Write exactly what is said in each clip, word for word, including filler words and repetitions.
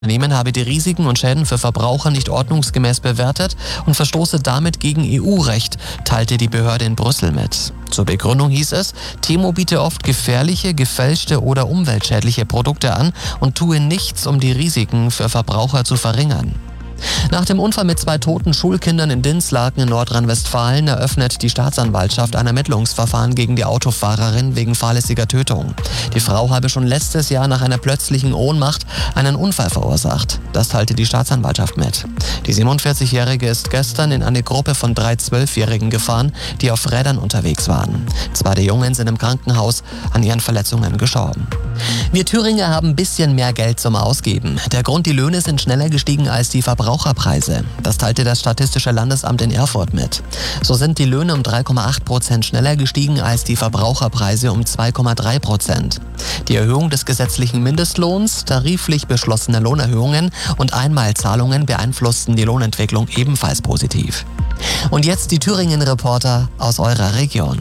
Unternehmen habe die Risiken und Schäden für Verbraucher nicht ordnungsgemäß bewertet und verstoße damit gegen E U-Recht, teilte die Behörde in Brüssel mit. Zur Begründung hieß es, T-Mo biete oft gefährliche, gefälschte oder umweltschädliche Produkte an und tue nichts, um die Risiken für Verbraucher zu verringern. Nach dem Unfall mit zwei toten Schulkindern in Dinslaken in Nordrhein-Westfalen eröffnet die Staatsanwaltschaft ein Ermittlungsverfahren gegen die Autofahrerin wegen fahrlässiger Tötung. Die Frau habe schon letztes Jahr nach einer plötzlichen Ohnmacht einen Unfall verursacht. Das teilte die Staatsanwaltschaft mit. Die siebenundvierzigjährige ist gestern in eine Gruppe von drei Zwölfjährigen gefahren, die auf Rädern unterwegs waren. Zwei der Jungen sind im Krankenhaus an ihren Verletzungen gestorben. Wir Thüringer haben ein bisschen mehr Geld zum Ausgeben. Der Grund, die Löhne sind schneller gestiegen als die Verbraucherpreise. Das teilte das Statistische Landesamt in Erfurt mit. So sind die Löhne um drei Komma acht Prozent schneller gestiegen als die Verbraucherpreise um zwei Komma drei Prozent. Die Erhöhung des gesetzlichen Mindestlohns, tariflich beschlossene Lohnerhöhungen und Einmalzahlungen beeinflussten die Lohnentwicklung ebenfalls positiv. Und jetzt die Thüringen-Reporter aus eurer Region.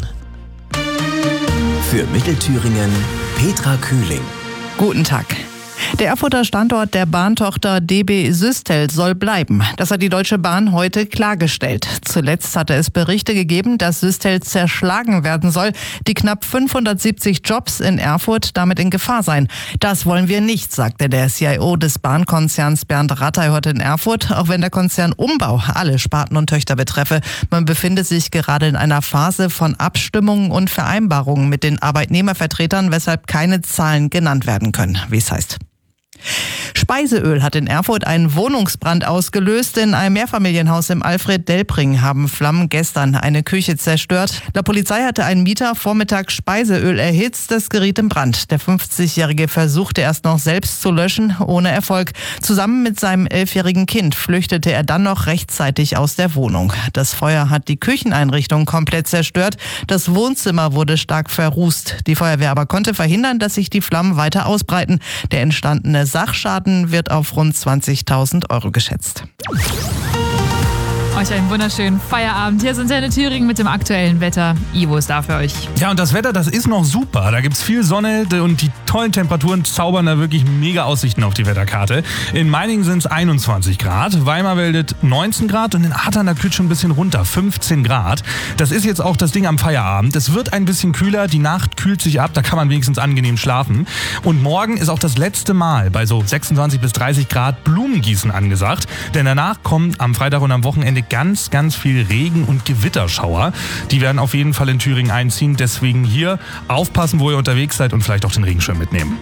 Für Mittelthüringen Petra Kühling. Guten Tag. Der Erfurter Standort der Bahntochter D B Systel soll bleiben. Das hat die Deutsche Bahn heute klargestellt. Zuletzt hatte es Berichte gegeben, dass Systel zerschlagen werden soll, die knapp fünfhundertsiebzig Jobs in Erfurt damit in Gefahr seien. Das wollen wir nicht, sagte der C I O des Bahnkonzerns Bernd Rattay heute in Erfurt, auch wenn der Konzern Umbau alle Sparten und Töchter betreffe. Man befindet sich gerade in einer Phase von Abstimmungen und Vereinbarungen mit den Arbeitnehmervertretern, weshalb keine Zahlen genannt werden können, wie es heißt. Speiseöl hat in Erfurt einen Wohnungsbrand ausgelöst. In einem Mehrfamilienhaus im Alfred-Delpring haben Flammen gestern eine Küche zerstört. Der Polizei hatte ein Mieter vormittags Speiseöl erhitzt. Das geriet in Brand. Der fünfzigjährige versuchte erst noch selbst zu löschen, ohne Erfolg. Zusammen mit seinem elfjährigen Kind flüchtete er dann noch rechtzeitig aus der Wohnung. Das Feuer hat die Kücheneinrichtung komplett zerstört. Das Wohnzimmer wurde stark verrußt. Die Feuerwehr aber konnte verhindern, dass sich die Flammen weiter ausbreiten. Der entstandene Sachschaden wird auf rund zwanzigtausend Euro geschätzt. Euch einen wunderschönen Feierabend. Hier sind Antenne Thüringen mit dem aktuellen Wetter. Ivo ist da für euch. Ja, und das Wetter, das ist noch super. Da gibt's viel Sonne und die tollen Temperaturen zaubern da wirklich mega Aussichten auf die Wetterkarte. In Meiningen sind es einundzwanzig Grad, Weimarweldet neunzehn Grad und in Ahrtal, da kühlt schon ein bisschen runter, fünfzehn Grad. Das ist jetzt auch das Ding am Feierabend. Es wird ein bisschen kühler, die Nacht kühlt sich ab, da kann man wenigstens angenehm schlafen. Und morgen ist auch das letzte Mal bei so sechsundzwanzig bis dreißig Grad Blumengießen angesagt. Denn danach kommen am Freitag und am Wochenende ganz, ganz viel Regen- und Gewitterschauer. Die werden auf jeden Fall in Thüringen einziehen. Deswegen hier aufpassen, wo ihr unterwegs seid und vielleicht auch den Regenschirm mitnehmen.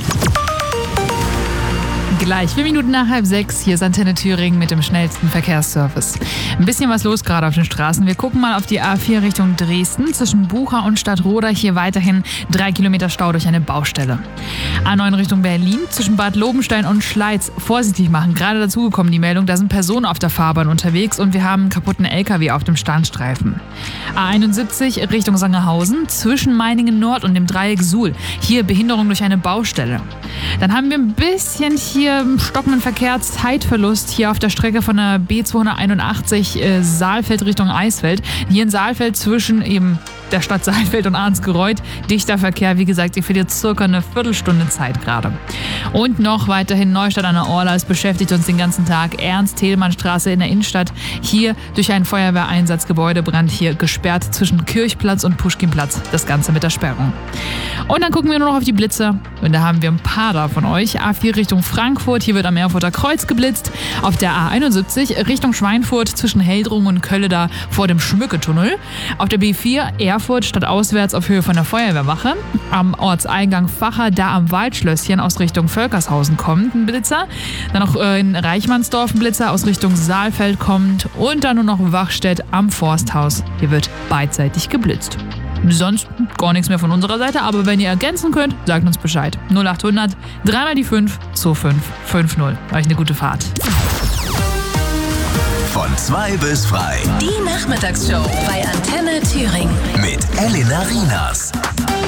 Gleich vier Minuten nach halb sechs. Hier ist Antenne Thüringen mit dem schnellsten Verkehrsservice. Ein bisschen was los gerade auf den Straßen. Wir gucken mal auf die A vier Richtung Dresden. Zwischen Bucha und Stadtroda hier weiterhin drei Kilometer Stau durch eine Baustelle. A neun Richtung Berlin. Zwischen Bad Lobenstein und Schleiz vorsichtig machen. Gerade dazugekommen die Meldung, da sind Personen auf der Fahrbahn unterwegs und wir haben einen kaputten L K W auf dem Standstreifen. A einundsiebzig Richtung Sangerhausen. Zwischen Meiningen Nord und dem Dreieck Suhl. Hier Behinderung durch eine Baustelle. Dann haben wir ein bisschen hier stockenden Verkehr, Zeitverlust hier auf der Strecke von der B zweihunderteinundachtzig äh, Saalfeld Richtung Eisfeld. Hier in Saalfeld zwischen eben der Stadt Saalfeld und Arnsgereuth. Dichter Verkehr, wie gesagt, ihr verliert circa eine Viertelstunde Zeit gerade. Und noch weiterhin Neustadt an der Orla. Es beschäftigt uns den ganzen Tag. Ernst-Thälmann-Straße in der Innenstadt. Hier durch einen Feuerwehreinsatz Gebäudebrand hier gesperrt zwischen Kirchplatz und Puschkinplatz. Das Ganze mit der Sperrung. Und dann gucken wir nur noch auf die Blitzer. Und da haben wir ein paar da von euch. A vier Richtung Frankfurt. Hier wird am Erfurter Kreuz geblitzt. Auf der A einundsiebzig Richtung Schweinfurt zwischen Heldrung und Kölle da vor dem Schmücketunnel. Auf der B vier Erfurt stadtauswärts auf Höhe von der Feuerwehrwache. Am Ortseingang Vacher, da am Waldschlösschen aus Richtung Völkershausen kommt ein Blitzer. Dann noch in Reichmannsdorf ein Blitzer aus Richtung Saalfeld kommt. Und dann nur noch Wachstedt am Forsthaus. Hier wird beidseitig geblitzt. Sonst gar nichts mehr von unserer Seite, aber wenn ihr ergänzen könnt, sagt uns Bescheid. null achthundert, dreimal die fünf, zwei fünf fünf null. Euch eine gute Fahrt. Von zwei bis frei. Die Nachmittagsshow bei Antenne Thüringen. Mit Elena Rienas.